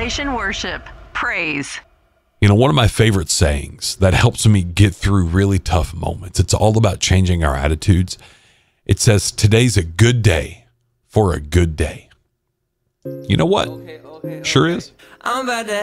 Elevation Worship. Praise. You know, one of my favorite sayings that helps me get through really tough moments, it's all about changing our attitudes. It says, today's a good day for a good day. You know what? Sure is. I'm about to